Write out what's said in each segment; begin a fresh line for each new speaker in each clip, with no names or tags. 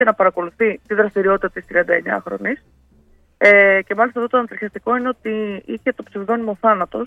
και να παρακολουθεί τη δραστηριότητα της 39χρονης. Και μάλιστα εδώ το ανατριχιαστικό είναι ότι είχε το ψευδόνυμο Θάνατος.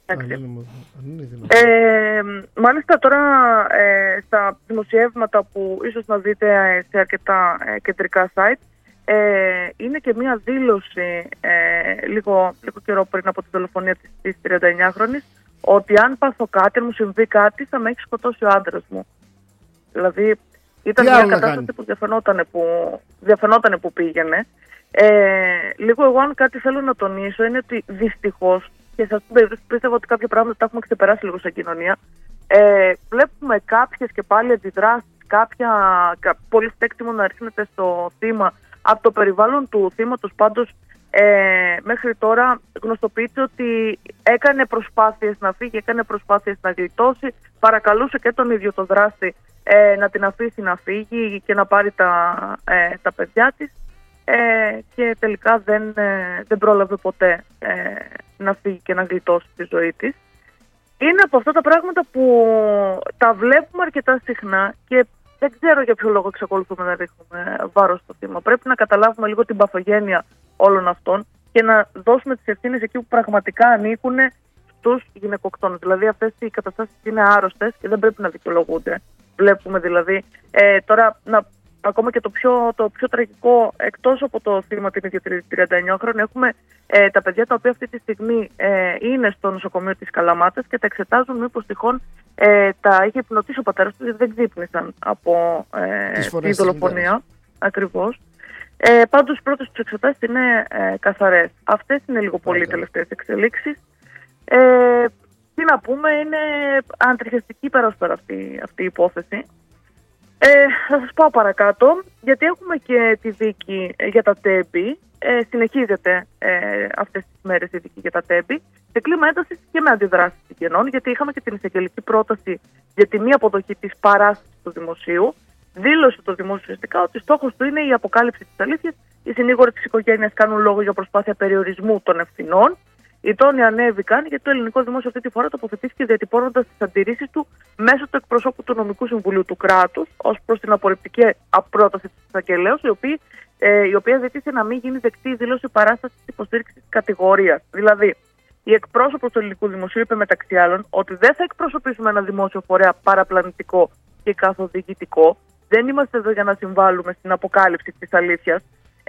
Μάλιστα τώρα στα δημοσιεύματα που ίσως να δείτε σε αρκετά κεντρικά site, είναι και μία δήλωση λίγο καιρό πριν από τη δολοφονία της 39χρονης, ότι αν πάθω κάτι, αν μου συμβεί κάτι, θα με έχει σκοτώσει ο άντρας μου. Δηλαδή ήταν μια κατάσταση που διαφαινόταν που πήγαινε. Λίγο εγώ αν κάτι θέλω να τονίσω είναι ότι δυστυχώς, και σε αυτήν την περίπτωση πίστευα ότι κάποια πράγματα τα έχουμε ξεπεράσει λίγο σαν κοινωνία, βλέπουμε κάποιες και πάλι αντιδράσεις, πολύ φταίξιμο να ρίχνεται στο θύμα από το περιβάλλον του θύματος. Πάντως μέχρι τώρα γνωστοποιείται ότι έκανε προσπάθειες να φύγει, έκανε προσπάθειες να γλιτώσει, παρακαλούσε και τον ίδιο τον δράστη να την αφήσει να φύγει και να πάρει τα παιδιά της, και τελικά δεν πρόλαβε ποτέ να φύγει και να γλιτώσει τη ζωή της. Είναι από αυτά τα πράγματα που τα βλέπουμε αρκετά συχνά και δεν ξέρω για ποιο λόγο εξακολουθούμε να ρίχνουμε βάρος στο θύμα. Πρέπει να καταλάβουμε λίγο την παθογένεια όλων αυτών και να δώσουμε τις ευθύνες εκεί που πραγματικά ανήκουν στους γυναικοκτόνους. Δηλαδή αυτές οι καταστάσεις είναι άρρωστες και δεν πρέπει να δικαιολογούνται. Βλέπουμε δηλαδή τώρα ακόμα και το πιο τραγικό, εκτός από το θύμα την ίδια 39χρονη, έχουμε τα παιδιά τα οποία αυτή τη στιγμή είναι στο νοσοκομείο της Καλαμάτας και τα εξετάζουν μήπως τυχόν τα είχε υπνοτίσει ο πατέρας τους, γιατί δεν ξύπνησαν από τη δολοφονία. Ακριβώς. Πάντως οι πρώτες τους εξετάσεις είναι καθαρές. Αυτές είναι λίγο πολύ οι τελευταίες εξελίξεις. Τι να πούμε, είναι αντριχιαστική πέρα αυτή η υπόθεση. Θα σας πάω παρακάτω, γιατί έχουμε και τη δίκη για τα τέμπη. Συνεχίζεται αυτές τις μέρες η δίκη για τα τέμπη, σε κλίμα έντασης και με αντιδράσεις συγγενών, γιατί είχαμε και την εισαγγελική πρόταση για τη μη αποδοχή της παράστασης του δημοσίου. Δήλωσε το δημόσιο ουσιαστικά ότι στόχος του είναι η αποκάλυψη της αλήθειας. Οι συνήγοροι της οικογένειας κάνουν λόγο για προσπάθεια περιορισμού των ευθυνών. Οι τόνοι ανέβηκαν γιατί το ελληνικό δημόσιο αυτή τη φορά τοποθετήθηκε διατυπώνοντας τις αντιρρήσεις του μέσω του εκπροσώπου του Νομικού Συμβουλίου του κράτους ως προς την απορριπτική πρόταση της εισαγγελέως, η οποία ζήτησε να μην γίνει δεκτή η δήλωση παράστασης της υποστήριξης της κατηγορίας. Δηλαδή, η εκπρόσωπος του ελληνικού δημοσίου είπε μεταξύ άλλων ότι δεν θα εκπροσωπήσουμε ένα δημόσιο φορέα παραπλανητικό και καθοδηγητικό. Δεν είμαστε εδώ για να συμβάλλουμε στην αποκάλυψη της αλήθειας.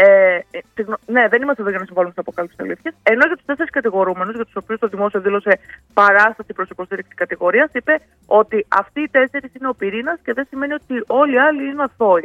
Δεν είμαστε εδώ για να συμβάλλουμε στην αποκάλυψη της αλήθειας. Ενώ για τους 4 κατηγορούμενους, για τους οποίους το δημόσιο δήλωσε παράσταση προς υποστήριξη κατηγορίας, είπε ότι αυτοί οι 4 είναι ο πυρήνας και δεν σημαίνει ότι όλοι οι άλλοι είναι αθώοι.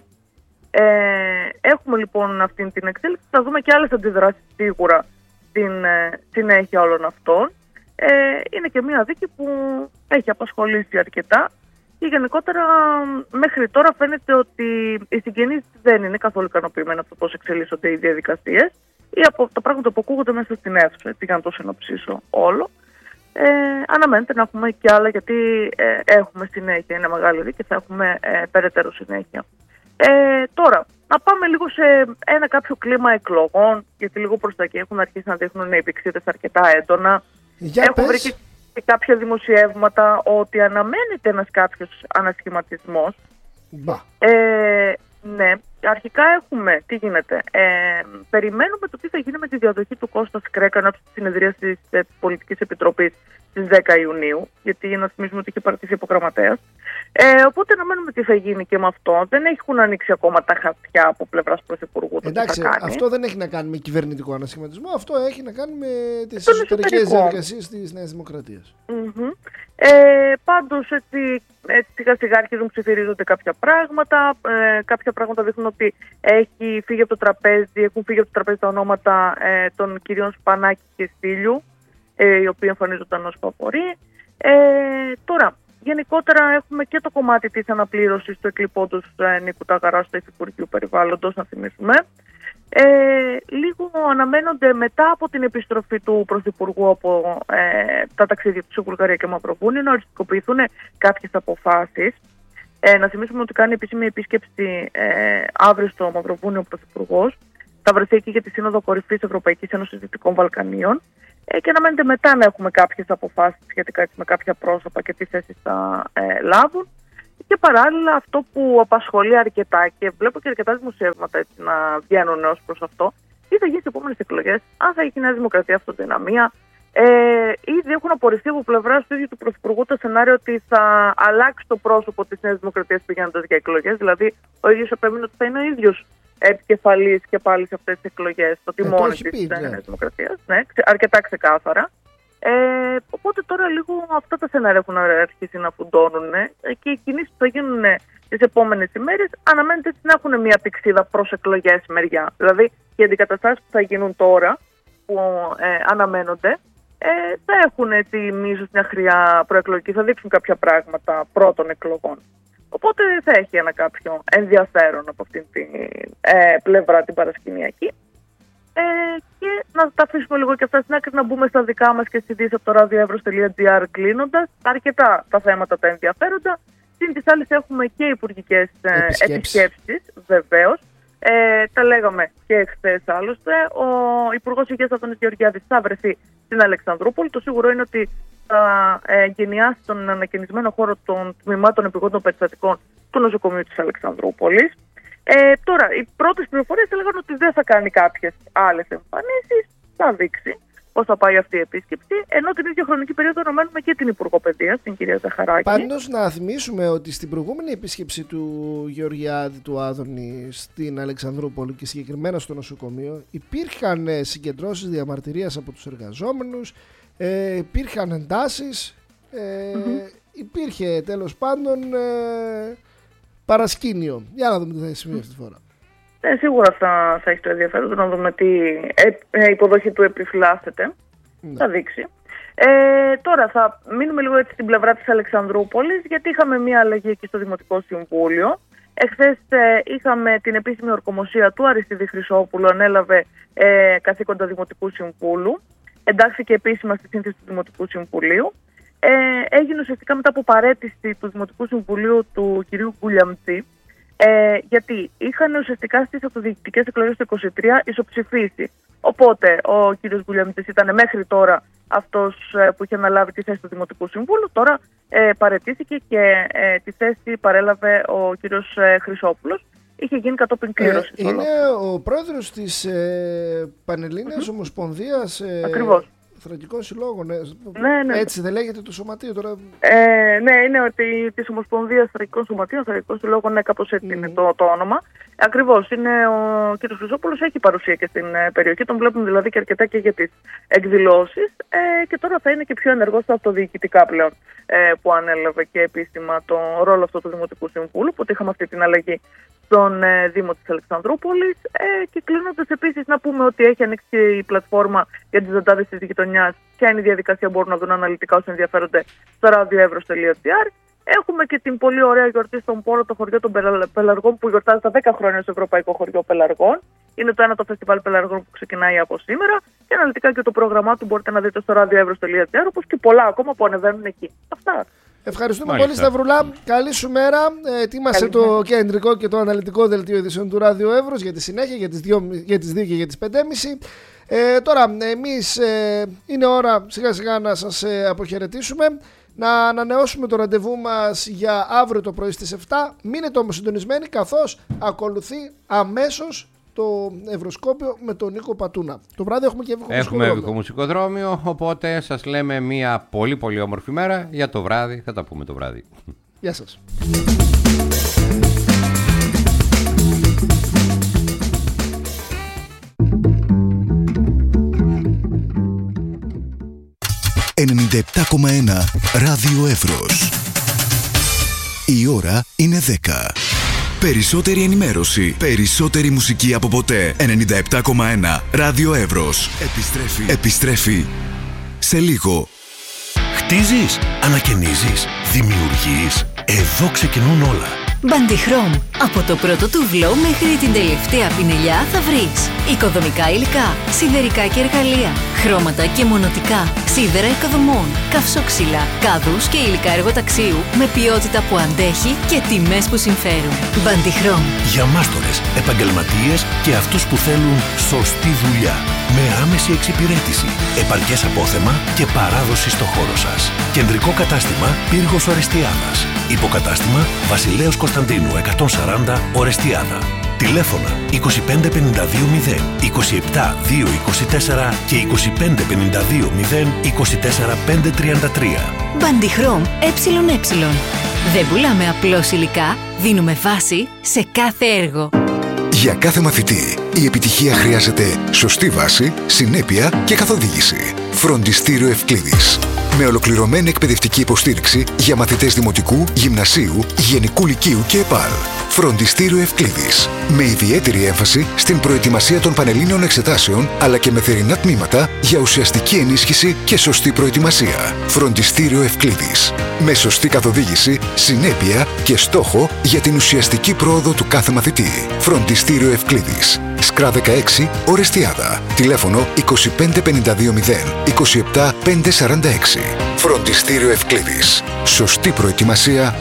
Έχουμε λοιπόν αυτή την εξέλιξη. Θα δούμε και άλλες αντιδράσεις σίγουρα στην συνέχεια όλων αυτών. Είναι και μια δίκη που έχει απασχολήσει αρκετά. Και γενικότερα μέχρι τώρα φαίνεται ότι οι συγγενείς δεν είναι καθόλου ικανοποιημένοι από το πώς εξελίσσονται οι διαδικασίες ή από τα πράγματα που ακούγονται μέσα στην αίθουσα, έτσι, για να το συνοψίσω όλο. Αναμένεται να έχουμε και άλλα, γιατί έχουμε συνέχεια, είναι μεγάλη δίκη και θα έχουμε περαιτέρω συνέχεια. Τώρα, να πάμε λίγο σε ένα κάποιο κλίμα εκλογών, γιατί λίγο προς τα εκεί έχουν αρχίσει να δείχνουν οι επεξήτες αρκετά έντονα. Έχω βρει και κάποια δημοσιεύματα ότι αναμένεται ένας κάποιος ανασχηματισμός. Ναι, αρχικά έχουμε, τι γίνεται, περιμένουμε το τι θα γίνει με τη διαδοχή του Κώστα Σκρέκα ενώπιση της συνεδρίασης της Πολιτικής Επιτροπής στις 10 Ιουνίου, γιατί να θυμίσουμε ότι είχε παρατηθεί υπογραμματέας. Οπότε αναμένουμε τι θα γίνει και με αυτό. Δεν έχουν ανοίξει ακόμα τα χαρτιά από πλευράς Πρωθυπουργού.
Εντάξει, αυτό δεν έχει να κάνει με κυβερνητικό ανασχηματισμό, αυτό έχει να κάνει με τις εσωτερικές διαδικασίες της Νέας Δημοκρατίας.
Πάντως έτσι σιγά σιγά αρχίζουν ψιθυρίζονται κάποια πράγματα. Κάποια πράγματα δείχνουν ότι έχουν φύγει από το τραπέζι τα ονόματα των κυρίων Σπανάκη και Στήλιου, οι οποίοι εμφανίζονταν ως φαβοροί. Τώρα, γενικότερα έχουμε και το κομμάτι της αναπλήρωσης του εκλειπώντος Νίκου Ταγαρά στο Υφυπουργείο Περιβάλλοντος, να θυμίσουμε. Λίγο αναμένονται μετά από την επιστροφή του Πρωθυπουργού από τα ταξίδια του σε Βουλγαρία και Μαυροβούνιο να οριστικοποιηθούν κάποιες αποφάσεις. Να θυμίσουμε ότι κάνει επίσημη επίσκεψη αύριο στο Μαυροβούνιο ο Πρωθυπουργός. Θα βρεθεί εκεί για τη Σύνοδο Κορυφής Ευρωπαϊκής Ένωσης Δυτικών Βαλκανίων. Και αναμένεται μετά να έχουμε κάποιες αποφάσεις σχετικά με κάποια πρόσωπα και τι θέσεις θα λάβουν. Και παράλληλα αυτό που απασχολεί αρκετά και βλέπω και αρκετά δημοσιεύματα έτσι να βγαίνουν ως προς αυτό, τι θα γίνει στις επόμενες εκλογές, αν θα έχει η Νέα Δημοκρατία αυτοδυναμία. Ήδη έχουν απορριφθεί από πλευρά του ίδιου του Πρωθυπουργού το σενάριο ότι θα αλλάξει το πρόσωπο της Νέας Δημοκρατίας πηγαίνοντας για εκλογές. Δηλαδή, ο ίδιος επέμεινε ότι θα είναι ο ίδιος επικεφαλής και πάλι σε αυτές τις εκλογές, το τιμόνι της Νέας Δημοκρατίας. Ναι, αρκετά ξεκάθαρα. Οπότε τώρα λίγο αυτά τα σενάρια έχουν αρχίσει να φουντώνουν και οι κινήσεις που θα γίνουν τις επόμενες ημέρες αναμένεται να έχουν μια πηξίδα προς εκλογές μεριά. Δηλαδή, οι αντικαταστάσεις που θα γίνουν τώρα, που αναμένονται, θα έχουν έτσι μίσος μια χρειά προεκλογική, θα δείξουν κάποια πράγματα πρώτων εκλογών. Οπότε θα έχει ένα κάποιο ενδιαφέρον από αυτήν την πλευρά την παρασκηνιακή. Και να τα αφήσουμε λίγο και αυτά στην άκρη, να μπούμε στα δικά μας και στις ειδήσεις από το radioevros.gr κλείνοντας. Αρκετά τα θέματα τα ενδιαφέροντα. Συν τις άλλες έχουμε και υπουργικές επισκέψεις, βεβαίως. Τα λέγαμε και εχθές άλλωστε. Ο Υπουργός Υγείας Άδωνης Γεωργιάδης θα βρεθεί στην Αλεξανδρούπολη. Το σίγουρο είναι ότι θα εγκαινιάσει τον ανακαινισμένο χώρο των τμήματων επιγόντων περιστατικών του νοσοκομείου της Αλεξανδρούπολης. Τώρα, οι πρώτες πληροφορίες έλεγαν ότι δεν θα κάνει κάποιες άλλες εμφανίσεις. Θα δείξει πώς θα πάει αυτή η επίσκεψη. Ενώ την ίδια χρονική περίοδο αναμένουμε και την Υπουργό Παιδείας, την κυρία Ζαχαράκη.
Πάντως, να θυμίσουμε ότι στην προηγούμενη επίσκεψη του Γεωργιάδη του Άδωνη στην Αλεξανδρούπολη και συγκεκριμένα στο νοσοκομείο, υπήρχαν συγκεντρώσεις διαμαρτυρίας από τους εργαζόμενους, υπήρχαν εντάσεις, υπήρχε τέλος πάντων παρασκήνιο. Για να δούμε τι θα συμβεί αυτή τη φορά.
Σίγουρα θα έχει το ενδιαφέρον να δούμε τι υποδοχή του επιφυλάσσεται. Θα δείξει. Τώρα θα μείνουμε λίγο έτσι στην πλευρά της Αλεξανδρούπολης, γιατί είχαμε μία αλλαγή εκεί στο Δημοτικό Συμβούλιο. Εχθές είχαμε την επίσημη ορκομοσία του Αριστίδη Χρυσόπουλου, ανέλαβε καθήκοντα Δημοτικού Συμβούλου. Εντάχθηκε επίσημα στη σύνθεση του Δημοτικού Συμβουλίου. Έγινε ουσιαστικά μετά από παραίτηση του Δημοτικού Συμβουλίου του κυρίου Γκουλιαμτζή, γιατί είχαν ουσιαστικά στις αυτοδιοικητικές εκλογές του 2023 ισοψηφίσει. Οπότε ο κύριος Γκουλιαμτζής ήταν μέχρι τώρα αυτός που είχε αναλάβει τη θέση του Δημοτικού Συμβούλου. Τώρα παραιτήθηκε και τη θέση παρέλαβε ο κύριος Χρυσόπουλος. Είχε γίνει κατόπιν κλήρωση.
Είναι ο πρόεδρος της Πανελλήνιας Ομοσπονδίας.
Ακριβώς.
Θρακικών συλλόγων.
Ναι.
Έτσι δεν λέγεται το σωματείο τώρα.
Ναι, είναι ότι της Ομοσπονδίας Θρακικών Σωματείων, Θρακικών Συλλόγων, ναι, κάπως έτσι είναι το όνομα. Ακριβώς, είναι ο κ. Χρυσόπουλος, έχει παρουσία και στην περιοχή, τον βλέπουμε δηλαδή και αρκετά και για τις εκδηλώσεις και τώρα θα είναι και πιο ενεργός στα αυτοδιοικητικά πλέον, που ανέλαβε και επίσημα το ρόλο αυτό του Δημοτικού Συμβούλου, που είχαμε αυτή την αλλαγή στον Δήμο της Αλεξανδρούπολης. Και κλείνοντας επίσης να πούμε ότι έχει ανοίξει η πλατφόρμα για τις ζωντάδες της γειτονιάς. Ποια είναι η διαδικασία, μπορούν να δουν αναλυτικά όσοι ενδιαφέρονται στο radioevros.gr. Έχουμε και την πολύ ωραία γιορτή στον Πόρο, το χωριό των Πελαργών, που γιορτάζει τα 10 χρόνια στο Ευρωπαϊκό Χωριό Πελαργών. Είναι το ένα το φεστιβάλ Πελαργών που ξεκινάει από σήμερα. Και αναλυτικά και το πρόγραμμά του μπορείτε να δείτε στο radioevros.gr, όπως και πολλά ακόμα που ανεβαίνουν εκεί. Αυτά.
Ευχαριστούμε πολύ, Σταυρουλά. Καλή σου μέρα. Ετοίμασε το κεντρικό και το αναλυτικό δελτίο ειδήσεων του Ράδιο Εύρος για τη συνέχεια, για τις 2 και για τις 5.30. Τώρα, εμείς είναι ώρα σιγά σιγά να σας αποχαιρετήσουμε. Να ανανεώσουμε το ραντεβού μας για αύριο το πρωί στις 7. Μείνετε όμως συντονισμένοι, καθώς ακολουθεί αμέσως το Ευρωσκόπιο με τον Νίκο Πατούνα. Το βράδυ έχουμε και
μουσικοδρόμιο, οπότε σας λέμε μια πολύ πολύ όμορφη μέρα. Για το βράδυ θα τα πούμε το βράδυ.
Γεια σας.
97,1 Ράδιο Εύρος. Η ώρα είναι 10. Περισσότερη ενημέρωση, περισσότερη μουσική από ποτέ. 97,1 Ράδιο Εύρος. Επιστρέφει σε λίγο. Χτίζεις, ανακαινίζεις, δημιουργείς. Εδώ ξεκινούν όλα.
Μπαντιχρόμ. Από το πρώτο τουβλό μέχρι την τελευταία πινελιά θα βρεις οικοδομικά υλικά, σιδερικά και εργαλεία, χρώματα και μονοτικά, σίδερα οικοδομών, καυσόξυλα, κάδους και υλικά εργοταξίου με ποιότητα που αντέχει και τιμές που συμφέρουν. Bandichrom.
Για μάστορες, επαγγελματίες και αυτούς που θέλουν σωστή δουλειά. Με άμεση εξυπηρέτηση, επαρκές απόθεμα και παράδοση στο χώρο σας. Κεντρικό κατάστημα Πύργος Ορεστιάδας. Υποκατάστημα Βασιλέως Κωνσταντίνου 140 Ορεστιάδα. Τηλέφωνα 25520, 27224 και 25520, 24533.
Bandichrom ΕΕ. Δεν πουλάμε απλώς υλικά, δίνουμε βάση σε κάθε έργο.
Για κάθε μαθητή, η επιτυχία χρειάζεται σωστή βάση, συνέπεια και καθοδήγηση. Φροντιστήριο Ευκλήδης. Με ολοκληρωμένη εκπαιδευτική υποστήριξη για μαθητές δημοτικού, γυμνασίου, γενικού λυκείου και ΕΠΑΛ. Φροντιστήριο Ευκλήδης. Με ιδιαίτερη έμφαση στην προετοιμασία των πανελλήνιων εξετάσεων, αλλά και με θερινά τμήματα για ουσιαστική ενίσχυση και σωστή προετοιμασία. Φροντιστήριο Ευκλήδης. Με σωστή καθοδήγηση, συνέπεια και στόχο για την ουσιαστική πρόοδο του κάθε μαθητή. Φροντιστήριο Ευκλήδης. Σκρά 16, Ορεστιάδα. Τηλέφωνο 25520, 27546. Φροντιστήριο Ευκλήδης. Σωστή προετοιμασία.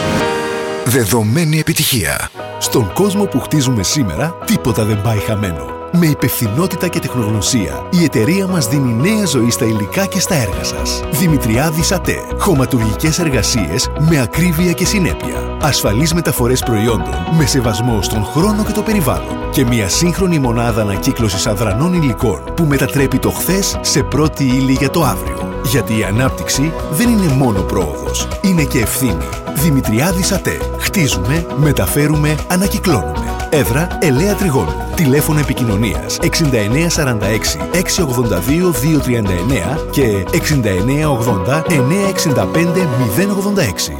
Δεδομένη επιτυχία.
Στον κόσμο που χτίζουμε σήμερα, τίποτα δεν πάει χαμένο. Με υπευθυνότητα και τεχνογνωσία, η εταιρεία μας δίνει νέα ζωή στα υλικά και στα έργα σας. Δημητριάδης ΑΤΕ. Χωματουργικές εργασίες με ακρίβεια και συνέπεια. Ασφαλείς μεταφορές προϊόντων με σεβασμό στον χρόνο και το περιβάλλον. Και μια σύγχρονη μονάδα ανακύκλωσης αδρανών υλικών που μετατρέπει το χθες σε πρώτη ύλη για το αύριο. Γιατί η ανάπτυξη δεν είναι μόνο πρόοδος, είναι και ευθύνη. Δημητριάδης ΑΤΕ. Χτίζουμε, μεταφέρουμε, ανακυκλώνουμε. Έδρα Ελαία Τριγώνου. Τηλέφωνο επικοινωνίας 6946 682 239 και 6980 965 086.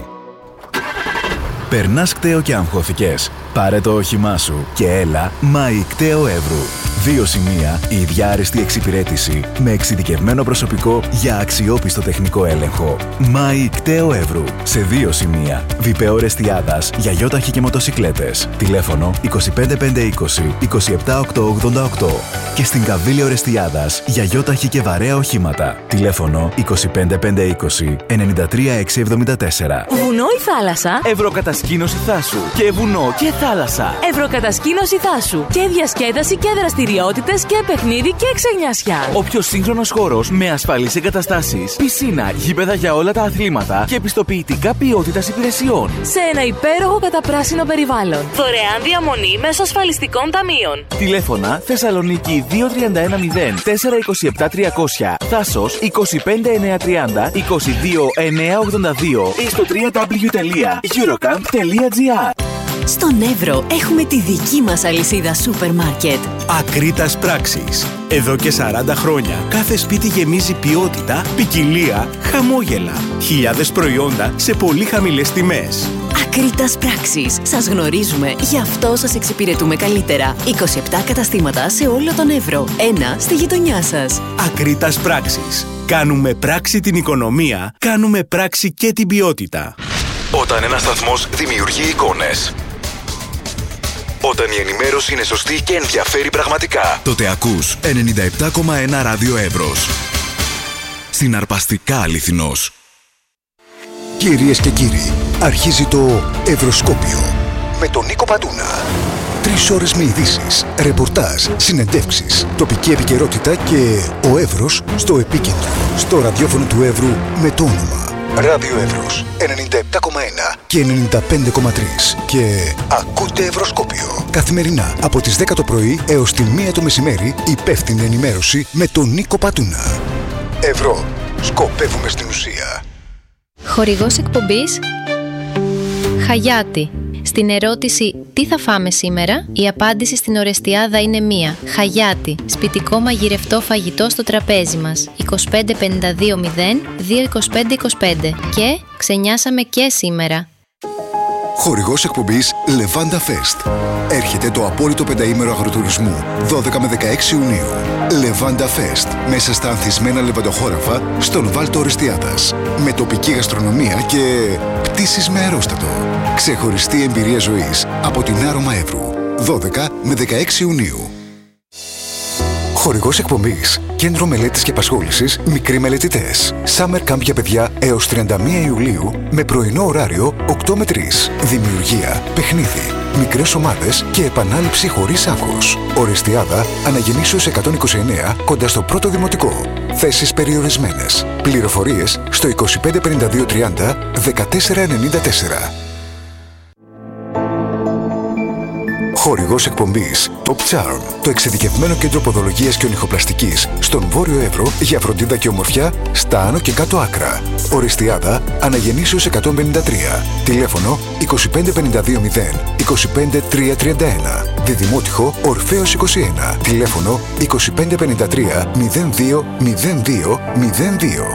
Περνάς κταίο και αγχώθηκες? Πάρε το όχημά σου και έλα ΜΑΗ Κταίο Εύρου. 2 σημεία, η ίδια άριστη εξυπηρέτηση με εξειδικευμένο προσωπικό για αξιόπιστο τεχνικό έλεγχο. ΜΑΗ Κταίο Εύρου. Σε 2 σημεία. Βιπέο Ορεστιάδας για γιόταχη και μοτοσικλέτες. Τηλέφωνο 25520 27888. Και στην Καβίλη Ορεστιάδας για γιόταχη και βαρέα οχήματα. Τηλέφωνο 25520 93674.
Βουνό ή θάλασσα?
Ευρωκατασκήνωση Θάσου. Και βουνό και θάλασσα.
Ευρωκατασκήνωση Θάσου. Και διασκέδαση και δραστηριότητες και παιχνίδι και ξενιασιά.
Ο πιο σύγχρονος χώρος με ασφαλείς εγκαταστάσεις, πισίνα, γήπεδα για όλα τα αθλήματα και επιστοποιητικά ποιότητας υπηρεσιών.
Σε ένα υπέροχο καταπράσινο περιβάλλον. Δωρεάν διαμονή μέσω ασφαλιστικών ταμείων.
Τηλέφωνα Θεσσαλονίκη 2310 427 300, Θάσος 25930 22982 ή στο www.eurocamp.gr.
Στον Εύρο έχουμε τη δική μας αλυσίδα σούπερ μάρκετ.
Ακρίτας Πράξης. Εδώ και 40 χρόνια κάθε σπίτι γεμίζει ποιότητα, ποικιλία, χαμόγελα. Χιλιάδες προϊόντα σε πολύ χαμηλές τιμές.
Ακρίτας Πράξης. Σας γνωρίζουμε, γι' αυτό σας εξυπηρετούμε καλύτερα. 27 καταστήματα σε όλο τον Εύρο. Ένα στη γειτονιά σας.
Ακρίτας Πράξης. Κάνουμε πράξη την οικονομία, κάνουμε πράξη και την ποιότητα.
Όταν ένας σταθμός δημιουργεί εικόνες, όταν η ενημέρωση είναι σωστή και ενδιαφέρει πραγματικά, τότε ακούς 97,1 Ράδιο Εύρος. Συναρπαστικά αληθινός. Κυρίες και κύριοι, αρχίζει το Ευρωσκόπιο με τον Νίκο Πατούνα. 3 ώρες με ειδήσεις, ρεπορτάζ, συνεντεύξεις, τοπική επικαιρότητα και ο Εύρος στο επίκεντρο. Στο ραδιόφωνο του Εύρου με το όνομα Ράδιο Εύρος 97,1 και 95,3 και ακούτε Ευρωσκόπιο καθημερινά από τις 10 το πρωί έως τη 1 το μεσημέρι, υπεύθυνη ενημέρωση με τον Νίκο Πατούνα. Ευρώ, σκοπεύουμε στην ουσία.
Χορηγός εκπομπής Χαγιάτη. Στην ερώτηση «Τι θα φάμε σήμερα?» η απάντηση στην Ορεστιάδα είναι μία. Χαγιάτη. Σπιτικό μαγειρευτό φαγητό στο τραπέζι μας. 2552 22525. Και ξενιάσαμε και σήμερα.
Χορηγός εκπομπής Levanda Fest. Έρχεται το απόλυτο πενταήμερο αγροτουρισμού 12 με 16 Ιουνίου. Levanda Fest. Μέσα στα ανθισμένα λεβαντοχώραφα στον Βάλτο Ορεστιάδας. Με τοπική γαστρονομία και πτήσεις με αερόστατο. Ξεχωριστή εμπειρία ζωής από την Άρωμα Εύρου. 12 με 16 Ιουνίου. Χορηγός εκπομπής Κέντρο Μελέτης και Απασχόλησης Μικροί Μελετητές. Summer Camp για παιδιά έως 31 Ιουλίου με πρωινό ωράριο 8 με 3. Δημιουργία, παιχνίδι, μικρές ομάδες και επανάληψη χωρίς άγχος. Ορεστιάδα Αναγεννήσεως 129 κοντά στο πρώτο δημοτικό. Θέσεις περιορισμένες. Πληροφορίες στο 25 52 30 14 94. Χορηγός εκπομπής Top Charm, το εξειδικευμένο κέντρο ποδολογίας και ονυχοπλαστικής στον Βόρειο Εύρο για φροντίδα και ομορφιά στα άνω και κάτω άκρα. Ορεστιάδα Αναγεννήσεως 153. Τηλέφωνο 25 52 0 25 331. Διδημότυχο Ορφέως 21. Τηλέφωνο 25 53 02 02 02.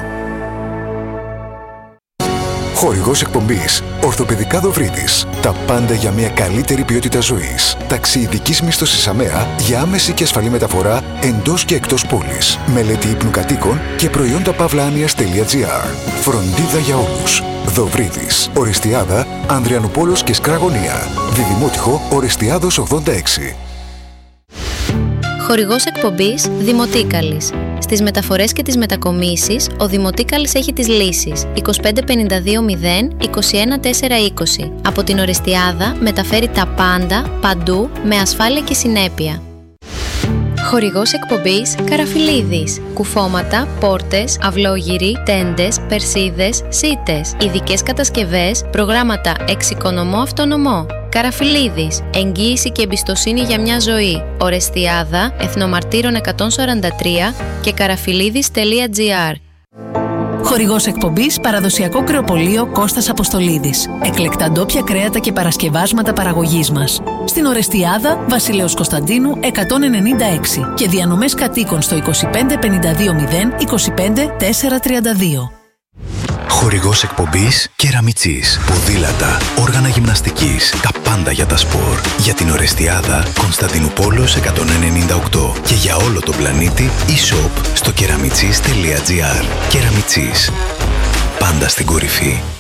Χορηγός εκπομπής Ορθοπαιδικά Δοβρίδης. Τα πάντα για μια καλύτερη ποιότητα ζωής. Ταξιειδικής μίσθωσης ΑΜΕΑ για άμεση και ασφαλή μεταφορά εντός και εκτός πόλης. Μελέτη ύπνου κατοίκων και προϊόντα pavlanias.gr. Φροντίδα για όλους. Δοβρίδης. Ορεστιάδα Ανδριανουπόλος και Σκραγωνία. Διδημότυχο Ορεστιάδος 86.
Χορηγός εκπομπής Δημοτίκαλης. Στις μεταφορές και τις μετακομίσεις, ο Δημοτίκαλης έχει τις λύσεις 25 52 0 21 4 20. Από την Ορεστιάδα μεταφέρει τα πάντα, παντού, με ασφάλεια και συνέπεια. Χορηγός εκπομπής Καραφιλίδης. Κουφώματα, πόρτες, αυλόγυροι, τέντες, περσίδες, σίτες. Ειδικές κατασκευές, προγράμματα εξοικονομώ αυτονομώ. Καραφιλίδης. Εγγύηση και εμπιστοσύνη για μια ζωή. Ορεστιάδα, Εθνομαρτύρων 143 και καραφιλίδης.gr.
Χορηγός εκπομπής Παραδοσιακό Κρεοπωλείο Κώστας Αποστολίδης. Εκλεκτά ντόπια κρέατα και παρασκευάσματα παραγωγής μας. Στην Ορεστιάδα, Βασιλέως Κωνσταντίνου 196 και διανομές κατοίκων στο 25 52 0 25 4 32.
Χορηγός εκπομπής Κεραμιτσής. Ποδήλατα, όργανα γυμναστικής, τα πάντα για τα σπορ. Για την Ορεστιάδα, Κωνσταντινούπολος 198 και για όλο τον πλανήτη, e-shop στο κεραμιτσής.gr. Κεραμιτσής. Πάντα στην κορυφή.